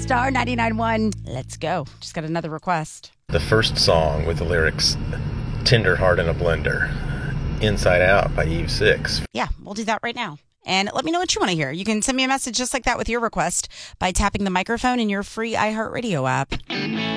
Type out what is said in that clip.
Star 99.1. Let's go. Just got another request. The first song with the lyrics, Tender Heart in a Blender, Inside Out by Eve 6. Yeah, we'll do that right now. And let me know what you want to hear. You can send me a message just like that with your request by tapping the microphone in your free iHeartRadio app.